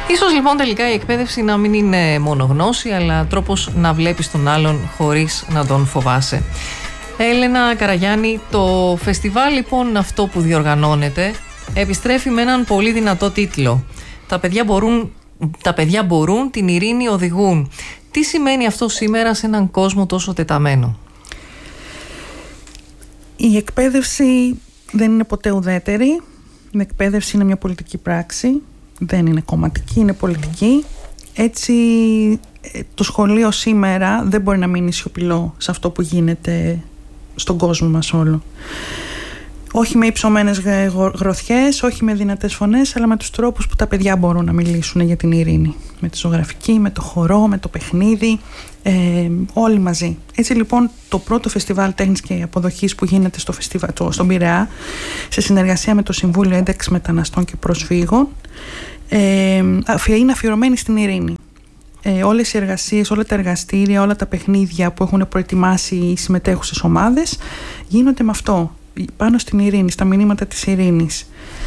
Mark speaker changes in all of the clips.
Speaker 1: Ίσως λοιπόν τελικά η εκπαίδευση να μην είναι μόνο γνώση, αλλά τρόπος να βλέπεις τον άλλον χωρίς να τον φοβάσαι. Έλενα Καραγιάννη, το φεστιβάλ λοιπόν αυτό που διοργανώνεται επιστρέφει με έναν πολύ δυνατό τίτλο. Τα παιδιά μπορούν, την ειρήνη οδηγούν. Τι σημαίνει αυτό σήμερα σε έναν κόσμο τόσο τεταμένο?
Speaker 2: Η εκπαίδευση δεν είναι ποτέ ουδέτερη. Η εκπαίδευση είναι μια πολιτική πράξη. Δεν είναι κομματική, είναι πολιτική. Έτσι το σχολείο σήμερα δεν μπορεί να μείνει σιωπηλό σε αυτό που γίνεται στον κόσμο μας όλο. Όχι με υψωμένες γροθιές, όχι με δυνατές φωνές, αλλά με τους τρόπους που τα παιδιά μπορούν να μιλήσουν για την ειρήνη. Με τη ζωγραφική, με το χορό, με το παιχνίδι, όλοι μαζί. Έτσι λοιπόν το πρώτο φεστιβάλ τέχνης και αποδοχής που γίνεται στον Πειραιά, σε συνεργασία με το Συμβούλιο Ένταξης Μεταναστών και Προσφύγων, είναι αφιερωμένη στην ειρήνη. Όλες οι εργασίες, όλα τα εργαστήρια, όλα τα παιχνίδια που έχουν προετοιμάσει οι συμμετέχουσες ομάδες γίνονται με αυτό, πάνω στην ειρήνη, στα μηνύματα της ειρήνης.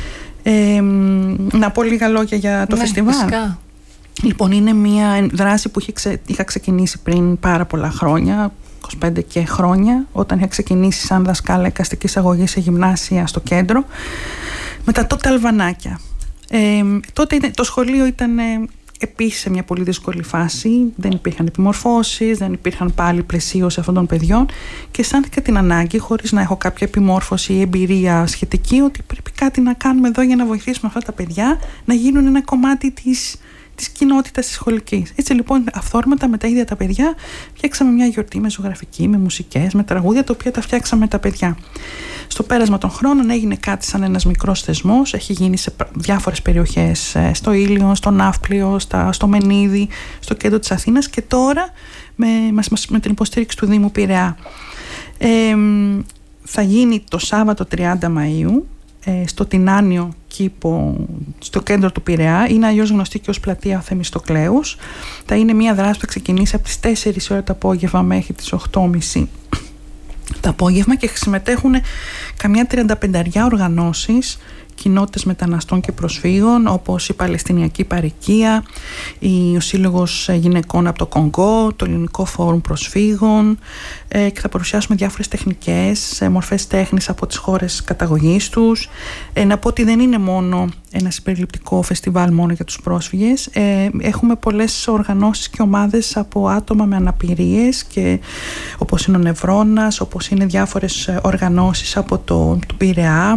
Speaker 2: Να πω λίγα λόγια για το φεστιβάλ. Φυσικά. Λοιπόν, είναι μια δράση που είχα ξεκινήσει πριν πάρα πολλά χρόνια, 25 και χρόνια, όταν είχα ξεκινήσει σαν δασκάλα εικαστικής αγωγής σε γυμνάσια στο κέντρο, με τα τότε αλβανάκια. Τότε το σχολείο ήταν επίσης σε μια πολύ δύσκολη φάση, δεν υπήρχαν επιμορφώσεις, δεν υπήρχαν πάλι πλαισίωση αυτών των παιδιών και αισθάνθηκα την ανάγκη, χωρίς να έχω κάποια επιμόρφωση ή εμπειρία σχετική, ότι πρέπει κάτι να κάνουμε εδώ για να βοηθήσουμε αυτά τα παιδιά να γίνουν ένα κομμάτι της κοινότητας της σχολικής. Έτσι λοιπόν αυθόρμητα με τα ίδια τα παιδιά φτιάξαμε μια γιορτή με ζωγραφική, με μουσικές, με τραγούδια, τα οποία τα φτιάξαμε με τα παιδιά. Στο πέρασμα των χρόνων έγινε κάτι σαν ένας μικρός θεσμός, έχει γίνει σε διάφορες περιοχές, στο Ήλιον, στο Ναύπλιο, στο Μενίδη, στο κέντρο της Αθήνας και τώρα με την υποστήριξη του Δήμου Πειραιά. Θα γίνει το Σάββατο 30 Μαΐου στο Τινάνιο κήπο, στο κέντρο του Πειραιά, είναι αλλιώς γνωστή και ως πλατεία Θεμιστοκλέους. Θα είναι μια δράση που θα ξεκινήσει από τις 4 ώρα το απόγευμα μέχρι τις 8.30 το απόγευμα και συμμετέχουν καμιά 35 οργανώσεις, κοινότητες μεταναστών και προσφύγων, όπως η Παλαιστινιακή Παροικία, ο Σύλλογος Γυναικών από το Κονγκό, το Ελληνικό Φόρουμ Προσφύγων, και θα παρουσιάσουμε διάφορες τεχνικές, μορφές τέχνης από τις χώρες καταγωγής τους. Να πω ότι δεν είναι μόνο ένα συμπεριληπτικό φεστιβάλ μόνο για τους πρόσφυγες. Έχουμε πολλές οργανώσεις και ομάδες από άτομα με αναπηρίες, και όπως είναι ο Νευρώνας, όπως είναι διάφορες οργανώσεις από το Πειραιά,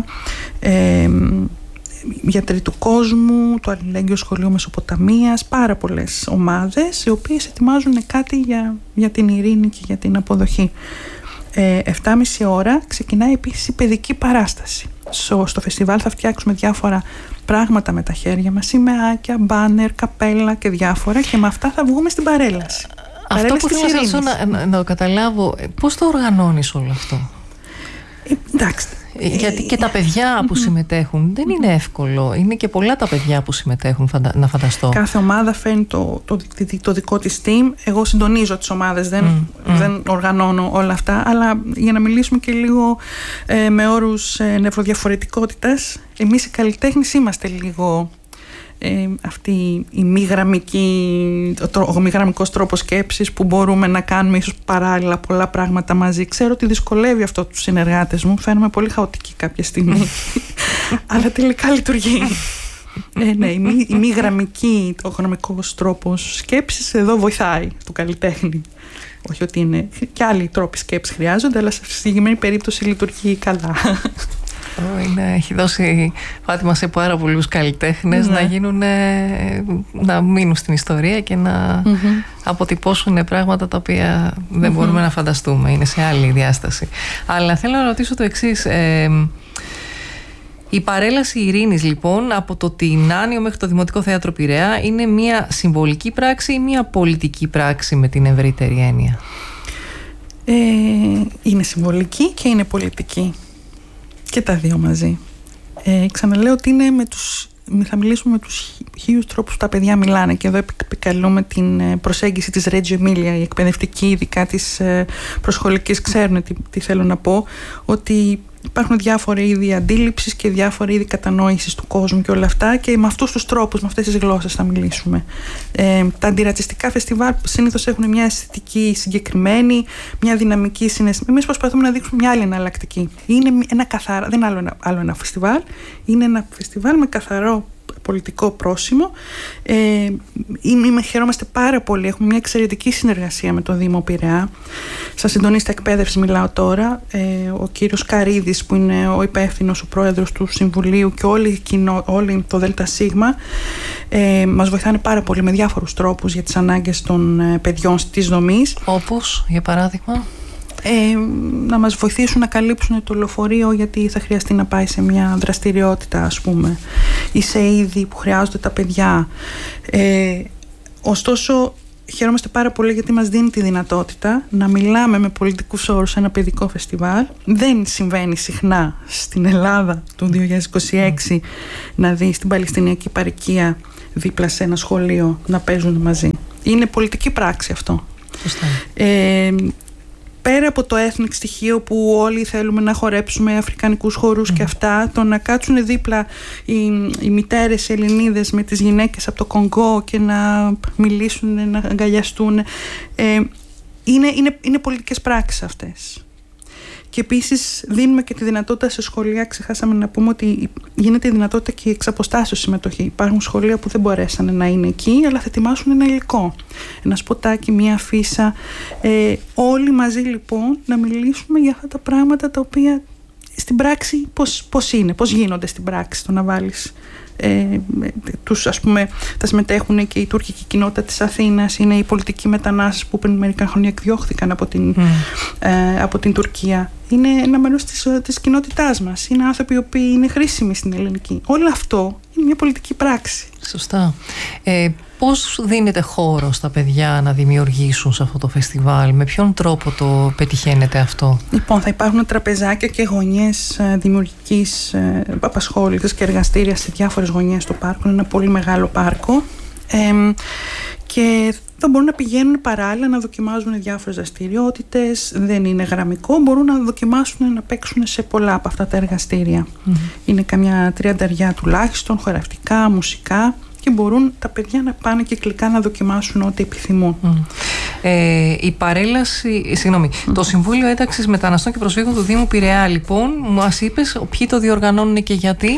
Speaker 2: Γιατροί του Κόσμου, το Αλληλέγγυο Σχολείο Μεσοποταμίας, πάρα πολλές ομάδες οι οποίες ετοιμάζουν κάτι για την ειρήνη και για την αποδοχή. 7.30 ώρα ξεκινάει επίσης η παιδική παράσταση. Στο φεστιβάλ θα φτιάξουμε διάφορα πράγματα με τα χέρια μας, σημαίακια, μπάνερ, καπέλα και διάφορα, και με αυτά θα βγούμε στην παρέλαση.
Speaker 1: Αυτό που θέλω να το καταλάβω, πώς το οργανώνεις όλο αυτό?
Speaker 2: Εντάξει.
Speaker 1: Γιατί και τα παιδιά που συμμετέχουν δεν είναι εύκολο. Είναι και πολλά τα παιδιά που συμμετέχουν, να φανταστώ. Κάθε
Speaker 2: ομάδα φέρνει το δικό της team. Εγώ συντονίζω τις ομάδες, δεν οργανώνω όλα αυτά. Αλλά για να μιλήσουμε και λίγο με όρους νευροδιαφορετικότητας, εμείς οι καλλιτέχνες είμαστε λίγο αυτή η ο μη γραμμικός τρόπος σκέψης, που μπορούμε να κάνουμε ίσως παράλληλα πολλά πράγματα μαζί. Ξέρω ότι δυσκολεύει αυτό τους συνεργάτες μου, φαίνομαι πολύ χαοτική κάποια στιγμή αλλά τελικά λειτουργεί. Ναι, η μη γραμμική, ο γραμμικός τρόπος σκέψης εδώ βοηθάει του καλλιτέχνη. Όχι ότι είναι και άλλοι τρόποι σκέψης χρειάζονται, αλλά σε συγκεκριμένη περίπτωση λειτουργεί καλά.
Speaker 1: Έχει δώσει Φάτιμα σε πάρα πολλούς καλλιτέχνες να μείνουν στην ιστορία και να αποτυπώσουν πράγματα τα οποία δεν μπορούμε να φανταστούμε. Είναι σε άλλη διάσταση. Αλλά θέλω να ρωτήσω το εξής. Η παρέλαση ειρήνης λοιπόν από το Τινάνιο μέχρι το Δημοτικό Θέατρο Πειραιά είναι μια συμβολική πράξη ή μια πολιτική πράξη με την ευρύτερη έννοια?
Speaker 2: Είναι συμβολική και είναι πολιτική. Και τα δύο μαζί. Ξαναλέω ότι θα μιλήσουμε με τους 1000 τρόπους που τα παιδιά μιλάνε, και εδώ επικαλούμε την προσέγγιση της Reggio Emilia. Οι εκπαιδευτικοί, ειδικά της προσχολικής, ξέρουν τι θέλω να πω, ότι υπάρχουν διάφοροι είδη αντίληψης και διάφοροι είδη κατανόησης του κόσμου και όλα αυτά, και με αυτούς τους τρόπους, με αυτές τις γλώσσες θα μιλήσουμε. Τα αντιρατσιστικά φεστιβάλ συνήθως έχουν μια αισθητική συγκεκριμένη, μια δυναμική συναισθήμα. Εμείς προσπαθούμε να δείξουμε μια άλλη εναλλακτική. Είναι ένα καθαρά, δεν είναι άλλο ένα φεστιβάλ, είναι ένα φεστιβάλ με καθαρό πολιτικό πρόσημο. Χαιρόμαστε πάρα πολύ. Έχουμε μια εξαιρετική συνεργασία με το Δήμο Πειραιά. Στα συντονίστα εκπαίδευση μιλάω τώρα. Ο κύριος Καρίδης, που είναι ο υπεύθυνος, ο πρόεδρος του Συμβουλίου, και όλοι το ΔΣ μας βοηθάνε πάρα πολύ με διάφορους τρόπους για τις ανάγκες των παιδιών της δομής.
Speaker 1: Όπως, για παράδειγμα?
Speaker 2: Να μας βοηθήσουν να καλύψουν το λεωφορείο, γιατί θα χρειαστεί να πάει σε μια δραστηριότητα, ας πούμε, ή σε είδη που χρειάζονται τα παιδιά. Ωστόσο, χαιρόμαστε πάρα πολύ γιατί μας δίνει τη δυνατότητα να μιλάμε με πολιτικούς όρους σε ένα παιδικό φεστιβάλ. Δεν συμβαίνει συχνά στην Ελλάδα του 2026 να δει στην Παλαιστινιακή παροικία δίπλα σε ένα σχολείο να παίζουν μαζί. Είναι πολιτική πράξη αυτό.
Speaker 1: Σωστά.
Speaker 2: Πέρα από το ethnic στοιχείο που όλοι θέλουμε να χορέψουμε αφρικανικούς χορούς και αυτά, το να κάτσουν δίπλα οι μητέρες Ελληνίδες με τις γυναίκες από το Κονγκό και να μιλήσουν, να αγκαλιαστούν, είναι πολιτικές πράξεις αυτές. Και επίσης δίνουμε και τη δυνατότητα σε σχολεία, ξεχάσαμε να πούμε ότι γίνεται η δυνατότητα και εξ αποστάσεως συμμετοχή. Υπάρχουν σχολεία που δεν μπορέσανε να είναι εκεί, αλλά θα ετοιμάσουν ένα υλικό. Ένα σποτάκι, μια αφίσα. Όλοι μαζί λοιπόν να μιλήσουμε για αυτά τα πράγματα τα οποία στην πράξη πώς γίνονται στην πράξη, το να βάλεις. Ας πούμε, θα συμμετέχουν και η τουρκική κοινότητα της Αθήνας, είναι οι πολιτικοί μετανάστες που πριν μερικά χρόνια εκδιώχθηκαν από την Τουρκία. Είναι ένα μέρος της κοινότητάς μας. Είναι άνθρωποι οι οποίοι είναι χρήσιμοι στην ελληνική. Όλο αυτό είναι μια πολιτική πράξη.
Speaker 1: Σωστά. Πώς δίνεται χώρο στα παιδιά να δημιουργήσουν σε αυτό το φεστιβάλ? Με ποιον τρόπο το πετυχαίνετε αυτό?
Speaker 2: Λοιπόν, θα υπάρχουν τραπεζάκια και γωνιές δημιουργικής απασχόλησης και εργαστήρια σε διάφορες γωνιές του πάρκου. Είναι ένα πολύ μεγάλο πάρκο. Και θα μπορούν να πηγαίνουν παράλληλα να δοκιμάζουν διάφορες δραστηριότητες. Δεν είναι γραμμικό, μπορούν να δοκιμάσουν να παίξουν σε πολλά από αυτά τα εργαστήρια. Είναι καμιά 30 τουλάχιστον, χορευτικά, μουσικά, και μπορούν τα παιδιά να πάνε κυκλικά να δοκιμάσουν ό,τι επιθυμούν.
Speaker 1: Η παρέλαση, το Συμβούλιο Ένταξης Μεταναστών και Προσφύγων του Δήμου Πειραιά, λοιπόν, μας είπες ποιοι το διοργανώνουν και γιατί?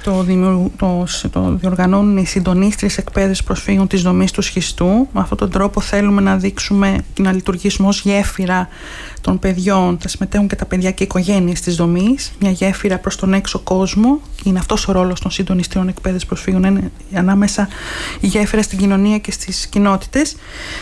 Speaker 1: Το διοργανώνουν οι συντονίστριες εκπαίδευσης προσφύγων της δομής του Σχιστού. Με αυτόν τον τρόπο θέλουμε να δείξουμε και να λειτουργήσουμε ως γέφυρα των παιδιών. Θα συμμετέχουν και τα παιδιά και οι οικογένειες της δομής. Μια γέφυρα προς τον έξω κόσμο. Και είναι αυτός ο ρόλος των συντονιστριών εκπαίδευσης προσφύγων. Είναι ανάμεσα η γέφυρα στην κοινωνία και στις κοινότητες.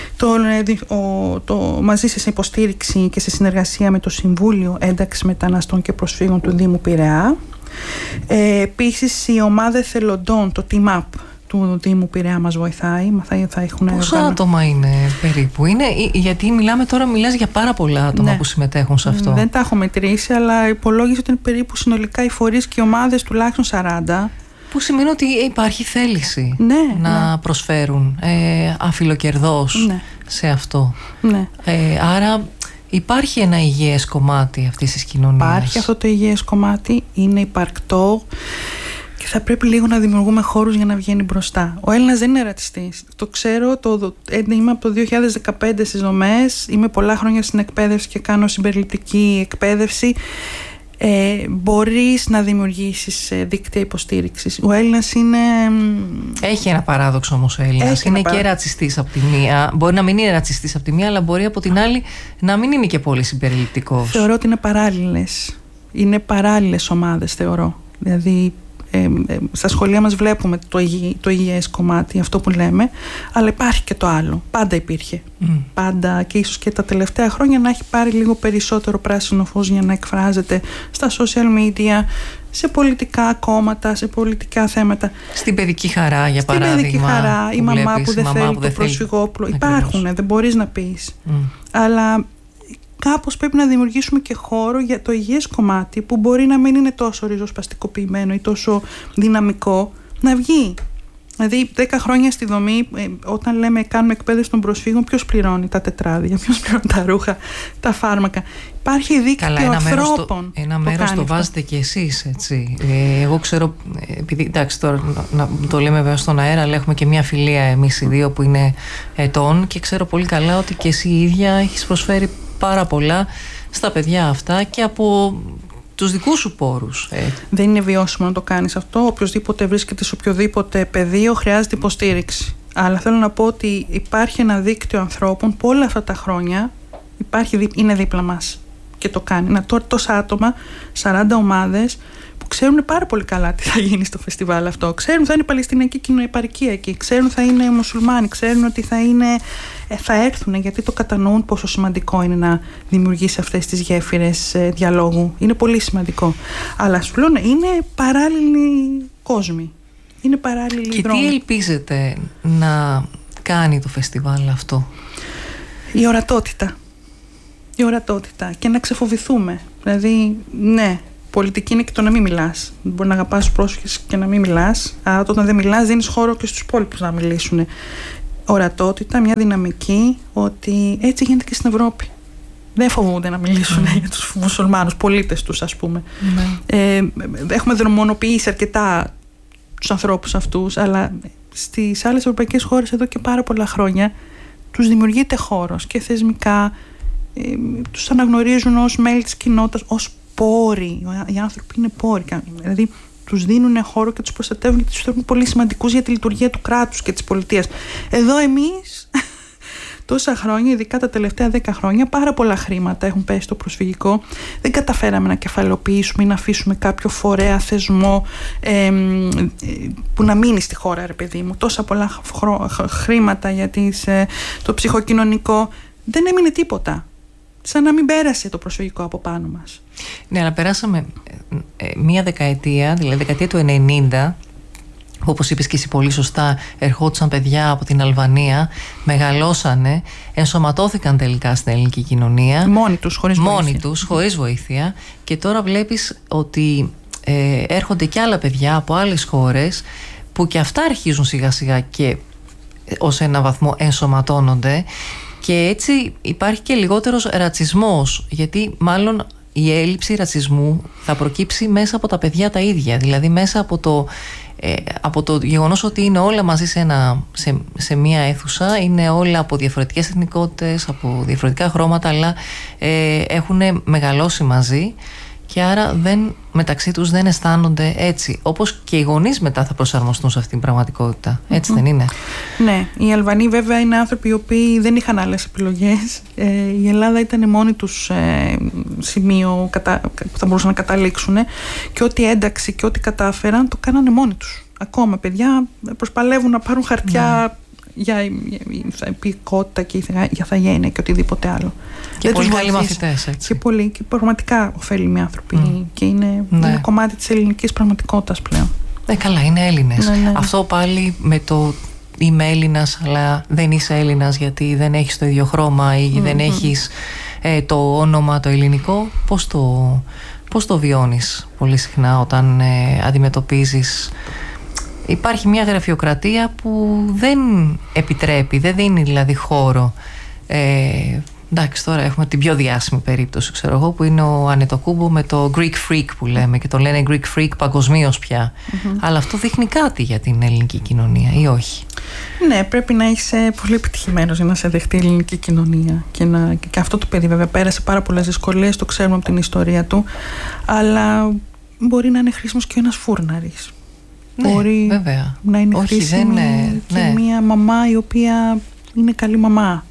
Speaker 1: Μαζί σε υποστήριξη και σε συνεργασία με το Συμβούλιο Ένταξης Μεταναστών και Προσφύγων του Δήμου Πειραιά. Επίσης η ομάδα εθελοντών, το Team Up του Δήμου Πειραιά μας βοηθάει. Πόσα άτομα είναι περίπου? Γιατί μιλάς για πάρα πολλά άτομα που συμμετέχουν σε αυτό.
Speaker 2: Δεν τα έχω μετρήσει, αλλά υπολόγιζε ότι είναι περίπου συνολικά οι φορείς και οι ομάδες τουλάχιστον 40.
Speaker 1: Που σημαίνει ότι υπάρχει θέληση να προσφέρουν αφιλοκερδώς σε αυτό. Άρα υπάρχει ένα υγιές κομμάτι αυτής της κοινωνίας.
Speaker 2: Υπάρχει αυτό το υγιές κομμάτι, είναι υπαρκτό και θα πρέπει λίγο να δημιουργούμε χώρους για να βγαίνει μπροστά. Ο Έλληνας δεν είναι ρατσιστής. Το ξέρω, είμαι από το 2015 στις δομές, είμαι πολλά χρόνια στην εκπαίδευση και κάνω συμπεριληπτική εκπαίδευση. Μπορείς να δημιουργήσεις δίκτυα υποστήριξης. Ο Έλληνας είναι...
Speaker 1: Έχει ένα παράδοξο όμως ο Έλληνας. Είναι και ρατσιστής από τη μία. Μπορεί να μην είναι ρατσιστής από τη μία, αλλά μπορεί από την άλλη να μην είναι και πολύ συμπεριληπτικός.
Speaker 2: Θεωρώ ότι είναι παράλληλες. Είναι παράλληλες ομάδες, θεωρώ. Δηλαδή στα σχολεία μας βλέπουμε το υγιές κομμάτι, αυτό που λέμε, αλλά υπάρχει και το άλλο. Πάντα υπήρχε. Πάντα, και ίσως και τα τελευταία χρόνια να έχει πάρει λίγο περισσότερο πράσινο φως για να εκφράζεται στα social media, σε πολιτικά κόμματα, σε πολιτικά θέματα.
Speaker 1: Στην παιδική χαρά, για παράδειγμα.
Speaker 2: Στην παιδική χαρά, η μαμά που δεν θέλει το προσφυγόπλο. Υπάρχουν, δεν μπορείς να πεις. Αλλά κάπως πρέπει να δημιουργήσουμε και χώρο για το υγιές κομμάτι, που μπορεί να μην είναι τόσο ριζοσπαστικοποιημένο ή τόσο δυναμικό, να βγει. Δηλαδή 10 χρόνια στη δομή, όταν λέμε κάνουμε εκπαίδευση των προσφύγων, ποιος πληρώνει τα τετράδια, ποιος πληρώνει τα ρούχα, τα φάρμακα? Υπάρχει δίκτυο ανθρώπων.
Speaker 1: Ένα μέρος το βάζετε κι εσείς, έτσι. Εγώ ξέρω, επειδή εντάξει τώρα να το λέμε βέβαια στον αέρα, αλλά έχουμε και μια φιλία εμείς οι δύο που είναι ετών, και ξέρω πολύ καλά ότι και εσύ η ίδια έχεις προσφέρει πάρα πολλά στα παιδιά αυτά και από τους δικούς σου πόρους.
Speaker 2: Δεν είναι βιώσιμο να το κάνεις αυτό. Οποιοςδήποτε βρίσκεται σε οποιοδήποτε πεδίο χρειάζεται υποστήριξη. Αλλά θέλω να πω ότι υπάρχει ένα δίκτυο ανθρώπων που όλα αυτά τα χρόνια είναι δίπλα μας και το κάνει. Τώρα τόσα άτομα, 40 ομάδες που ξέρουν πάρα πολύ καλά τι θα γίνει στο φεστιβάλ αυτό. Ξέρουν θα είναι Παλαιστινιακή κοινοεπαρχία εκεί, ξέρουν θα είναι μουσουλμάνοι, ξέρουν ότι θα έρθουν, γιατί το κατανοούν πόσο σημαντικό είναι να δημιουργήσει αυτές τις γέφυρες διαλόγου. Είναι πολύ σημαντικό. Αλλά σου λέω, είναι παράλληλοι κόσμοι. Είναι παράλληλοι δρόμοι.
Speaker 1: Και τι ελπίζετε να κάνει το φεστιβάλ αυτό?
Speaker 2: Η ορατότητα. Η ορατότητα και να ξεφοβηθούμε. Δηλαδή, ναι, πολιτική είναι και το να μην μιλάς. Μπορεί να αγαπάς τους πρόσφυγες και να μην μιλάς, αλλά όταν δεν μιλάς δίνεις χώρο και στους υπόλοιπους να μιλήσουν. Ορατότητα, μια δυναμική, ότι έτσι γίνεται και στην Ευρώπη. Δεν φοβούνται να μιλήσουν για τους μουσουλμάνους πολίτες τους, ας πούμε. Έχουμε δρομονοποιήσει αρκετά τους ανθρώπους αυτούς, αλλά στις άλλες ευρωπαϊκές χώρες εδώ και πάρα πολλά χρόνια τους δημιουργείται χώρος και θεσμικά, τους αναγνωρίζουν ως μέλη της κοινότητας, ως πόροι. Οι άνθρωποι είναι πόροι, δηλαδή τους δίνουν χώρο και τους προστατεύουν και τους θεωρούν πολύ σημαντικούς για τη λειτουργία του κράτους και της πολιτείας. Εδώ εμείς τόσα χρόνια, ειδικά τα τελευταία 10 χρόνια, πάρα πολλά χρήματα έχουν πέσει στο προσφυγικό. Δεν καταφέραμε να κεφαλοποιήσουμε ή να αφήσουμε κάποιο φορέα, θεσμό που να μείνει στη χώρα, ρε παιδί μου. Τόσα πολλά χρήματα για το ψυχοκοινωνικό. Δεν έμεινε τίποτα. Σαν να μην πέρασε το προσφυγικό από πάνω μας.
Speaker 1: Ναι, αλλά περάσαμε μία δεκαετία, δηλαδή δεκαετία του 90, όπως είπες και εσύ πολύ σωστά, ερχόντουσαν παιδιά από την Αλβανία, μεγαλώσανε, ενσωματώθηκαν τελικά στην ελληνική κοινωνία.
Speaker 2: Μόνοι τους,
Speaker 1: χωρίς βοήθεια. Και τώρα βλέπεις ότι έρχονται και άλλα παιδιά από άλλες χώρες που και αυτά αρχίζουν σιγά σιγά και ως ένα βαθμό ενσωματώνονται. Και έτσι υπάρχει και λιγότερος ρατσισμός, γιατί μάλλον η έλλειψη ρατσισμού θα προκύψει μέσα από τα παιδιά τα ίδια, δηλαδή μέσα από το γεγονός ότι είναι όλα μαζί σε μία αίθουσα, είναι όλα από διαφορετικές εθνικότητες, από διαφορετικά χρώματα, αλλά έχουν μεγαλώσει μαζί και άρα μεταξύ τους δεν αισθάνονται έτσι. Όπως και οι γονείς μετά θα προσαρμοστούν σε αυτήν την πραγματικότητα. Έτσι δεν είναι?
Speaker 2: Ναι. Οι Αλβανοί βέβαια είναι άνθρωποι οι οποίοι δεν είχαν άλλες επιλογές. Η Ελλάδα ήταν μόνη τους σημείο που θα μπορούσαν να καταλήξουν, και ό,τι ένταξη και ό,τι κατάφεραν το κάνανε μόνοι τους. Ακόμα παιδιά προσπαλεύουν να πάρουν χαρτιά για υπηκότητα και για θαγένεια και οτιδήποτε άλλο.
Speaker 1: Και πολύ καλοί μαθητές, έτσι.
Speaker 2: Και πραγματικά ωφέλιμοι άνθρωποι και είναι κομμάτι της ελληνικής πραγματικότητας πλέον.
Speaker 1: Καλά, είναι Έλληνες. Ναι. Αυτό πάλι με το είμαι Έλληνας αλλά δεν είσαι Έλληνας γιατί δεν έχεις το ίδιο χρώμα ή δεν έχεις το όνομα το ελληνικό, πώς το βιώνεις πολύ συχνά όταν αντιμετωπίζεις? Υπάρχει μια γραφειοκρατία που δεν επιτρέπει, δεν δίνει δηλαδή χώρο. Εντάξει, τώρα έχουμε την πιο διάσημη περίπτωση, ξέρω εγώ, που είναι ο Ανετοκούμπο με το Greek Freak που λέμε, και το λένε Greek Freak παγκοσμίως πια. Αλλά αυτό δείχνει κάτι για την ελληνική κοινωνία ή όχι?
Speaker 2: Ναι, πρέπει να είσαι πολύ επιτυχημένος για να σε δεχτεί η ελληνική κοινωνία. Και αυτό το παιδί βέβαια πέρασε πάρα πολλές δυσκολίες, το ξέρουμε από την ιστορία του, αλλά μπορεί να είναι χρήσιμος και ένας φούρναρης.
Speaker 1: Ναι,
Speaker 2: μπορεί
Speaker 1: βέβαια.
Speaker 2: Να είναι χρήσιμη και μια μαμά η οποία είναι καλή μαμά.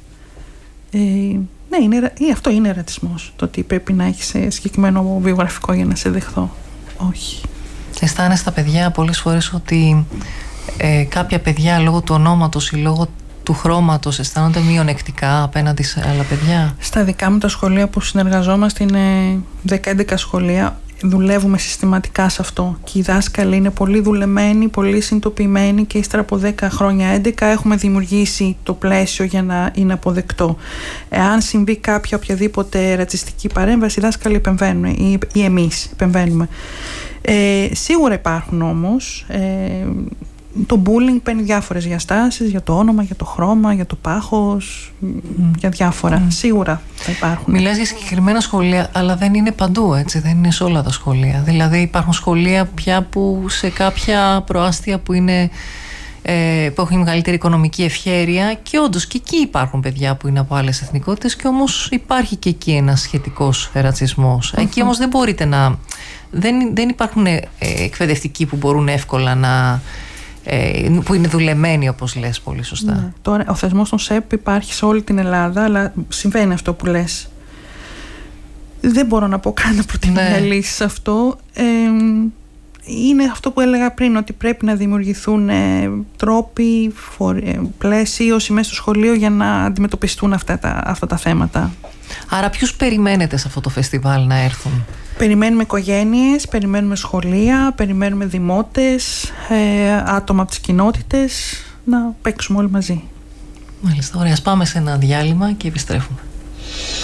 Speaker 2: Ναι, αυτό είναι ρατσισμός. Το ότι πρέπει να έχεις συγκεκριμένο βιογραφικό για να σε δεχθώ. Όχι.
Speaker 1: Αισθάνεσαι τα παιδιά πολλές φορές ότι κάποια παιδιά λόγω του ονόματος ή λόγω του χρώματος αισθάνονται μειονεκτικά απέναντι σε άλλα παιδιά?
Speaker 2: Στα δικά μου τα σχολεία που συνεργαζόμαστε είναι 10-11 σχολεία. Δουλεύουμε συστηματικά σε αυτό και οι δάσκαλοι είναι πολύ δουλεμένοι, πολύ συνειδητοποιημένοι, και ύστερα από 10 χρόνια, 11, έχουμε δημιουργήσει το πλαίσιο για να είναι αποδεκτό. Εάν συμβεί κάποια οποιαδήποτε ρατσιστική παρέμβαση, οι δάσκαλοι επεμβαίνουν ή εμείς επεμβαίνουμε. Σίγουρα υπάρχουν όμως Το bullying παίρνει διάφορες διαστάσεις, για το όνομα, για το χρώμα, για το πάχος, για διάφορα. Σίγουρα θα υπάρχουν.
Speaker 1: Μιλάς για συγκεκριμένα σχολεία, αλλά δεν είναι παντού, έτσι, δεν είναι σε όλα τα σχολεία. Δηλαδή υπάρχουν σχολεία πια που σε κάποια προάστια που είναι... που έχουν μεγαλύτερη οικονομική ευχέρεια, και όντως και εκεί υπάρχουν παιδιά που είναι από άλλες εθνικότητες, και όμως υπάρχει και εκεί ένας σχετικός ρατσισμός. Εκεί όμως δεν μπορείτε να... Δεν υπάρχουν εκπαιδευτικοί που μπορούν εύκολα να... που είναι δουλεμένοι, όπως λες πολύ σωστά.
Speaker 2: Ναι. Τώρα ο θεσμός των ΣΕΠ υπάρχει σε όλη την Ελλάδα, αλλά συμβαίνει αυτό που λες. Δεν μπορώ να πω καν να προτείνω μια λύση σε αυτό. Είναι αυτό που έλεγα πριν, ότι πρέπει να δημιουργηθούν τρόποι, πλαίσιοι μέσα στο σχολείο για να αντιμετωπιστούν αυτά τα θέματα.
Speaker 1: Άρα ποιους περιμένετε σε αυτό το φεστιβάλ να έρθουν?
Speaker 2: Περιμένουμε οικογένειες, περιμένουμε σχολεία, περιμένουμε δημότες, άτομα από τις κοινότητες, να παίξουμε όλοι μαζί.
Speaker 1: Μάλιστα, ωραία. Ας πάμε σε ένα διάλειμμα και επιστρέφουμε.